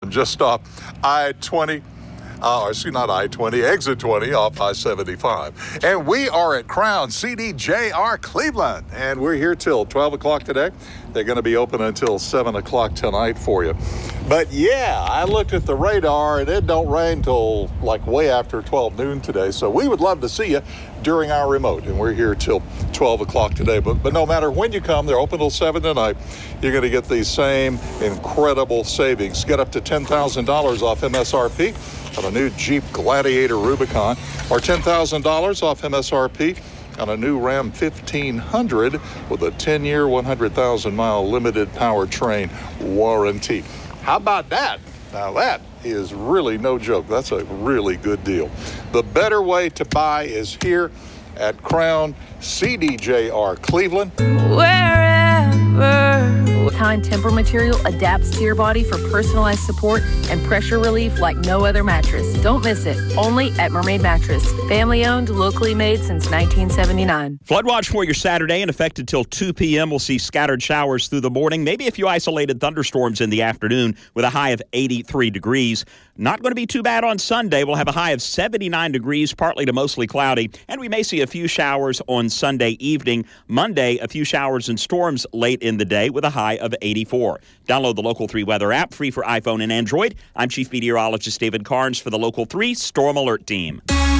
storm just off I-20. Not I-20, exit 20 off I-75. And we are at Crown CDJR Cleveland, and we're here till 12 o'clock today. They're going to be open until 7 o'clock tonight for you. But yeah, I looked at the radar, and it don't rain till like way after 12 noon today, so we would love to see you during our remote, and we're here till 12 o'clock today. But no matter when you come, they're open till 7 tonight. You're going to get these same incredible savings. Get up to $10,000 off MSRP on a new Jeep Gladiator Rubicon, or $10,000 off MSRP on a new Ram 1500 with a 10-year, 100,000-mile limited powertrain warranty. How about that? Now that is really no joke. That's a really good deal. The better way to buy is here at Crown CDJR Cleveland. Kind Temper material adapts to your body for personalized support and pressure relief like no other mattress. Don't miss it. Only at Mermaid Mattress. Family owned, locally made since 1979. Flood watch for your Saturday in effect until 2 p.m. We'll see scattered showers through the morning, maybe a few isolated thunderstorms in the afternoon with a high of 83 degrees. Not going to be too bad on Sunday. We'll have a high of 79 degrees, partly to mostly cloudy, and we may see a few showers on Sunday evening. Monday, a few showers and storms late in the day with a high of 84. Download the Local 3 weather app, free for iPhone and Android. I'm Chief Meteorologist David Carnes for the Local 3 Storm Alert Team.